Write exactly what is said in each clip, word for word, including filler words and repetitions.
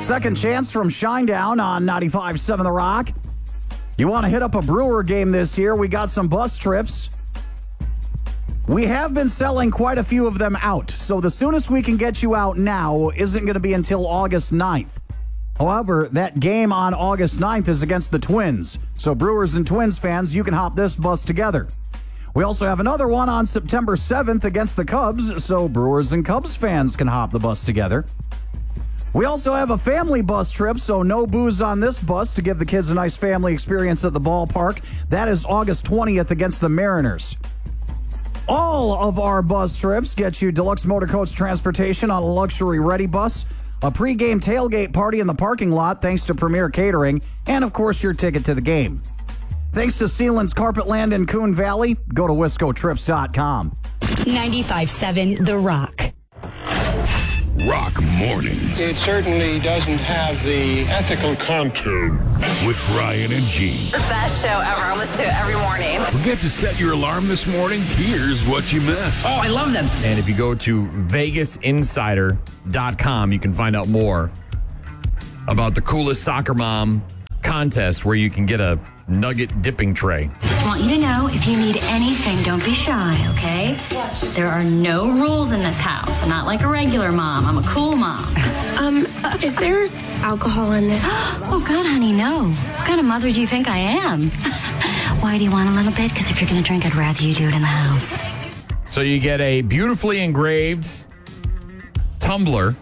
Second chance from Shinedown on ninety-five point seven The Rock. You want to hit up a Brewer game this year? We got some bus trips. We have been selling quite a few of them out, so the soonest we can get you out now isn't going to be until August ninth. However, that game on August ninth is against the Twins, so Brewers and Twins fans, you can hop this bus together. We also have another one on September seventh against the Cubs, so Brewers and Cubs fans can hop the bus together. We also have a family bus trip, so no booze on this bus to give the kids a nice family experience at the ballpark. That is August twentieth against the Mariners. All of our bus trips get you deluxe motor coach transportation on a luxury ready bus, a pregame tailgate party in the parking lot thanks to Premier Catering, and of course your ticket to the game. Thanks to Sealand's Carpet Land in Coon Valley, go to wisco trips dot com. ninety-five point seven The Rock. Rock Mornings. It certainly doesn't have the ethical contour. With Brian and Gene. The best show ever. I listen to it every morning. Forget to set your alarm this morning? Here's what you missed. Oh, I love them. And if you go to vegas insider dot com, you can find out more about the coolest soccer mom contest where you can get a nugget dipping tray. Just want you to know, if you need anything, don't be shy, okay? There are no rules in this house. I'm not like a regular mom. I'm a cool mom. Um, is there alcohol in this? Oh, God, honey, no. What kind of mother do you think I am? Why do you want a little bit? Because if you're going to drink, I'd rather you do it in the house. So you get a beautifully engraved tumbler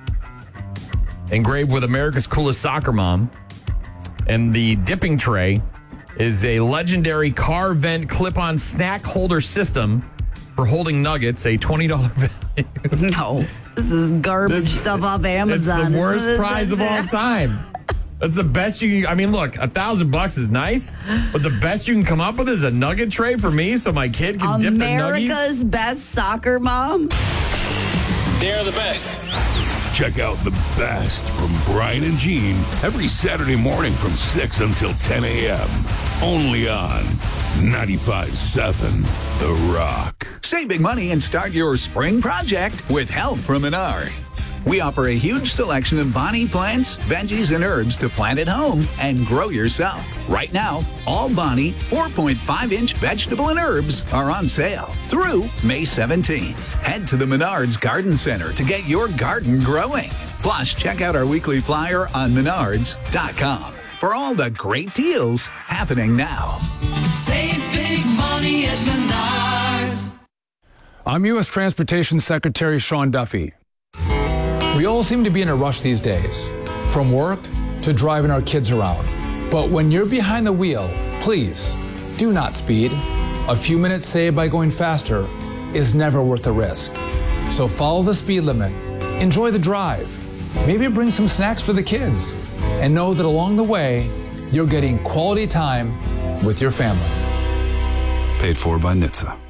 engraved with America's coolest soccer mom. And the dipping tray is a legendary car vent clip-on snack holder system for holding nuggets, a twenty dollars value. No, this is garbage This- stuff off Amazon. It's the worst This is- prize of all time. That's the best you can. I mean, look, a thousand bucks is nice, but the best you can come up with is a nugget tray for me so my kid can dip their nuggies. America's best soccer mom. They're the best. Check out the best from Brian and Gene every Saturday morning from six until ten a.m. Only on ninety-five point seven The Rock. Save big money and start your spring project with help from Menards. We offer a huge selection of Bonnie plants, veggies, and herbs to plant at home and grow yourself. Right now, all Bonnie four point five inch vegetable and herbs are on sale through May seventeenth. Head to the Menards Garden Center to get your garden growing. Plus, check out our weekly flyer on menards dot com for all the great deals happening now. Save big money at Menards. I'm U S Transportation Secretary Sean Duffy. We all seem to be in a rush these days, from work to driving our kids around. But when you're behind the wheel, please do not speed. A few minutes saved by going faster is never worth the risk. So follow the speed limit, enjoy the drive, maybe bring some snacks for the kids, and know that along the way, you're getting quality time with your family. Paid for by N H T S A.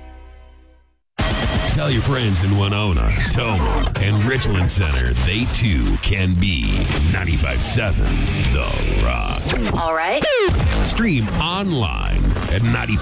Tell your friends in Winona, Toma, and Richland Center they too can be ninety-five point seven The Rock. All right. Stream online at ninety-five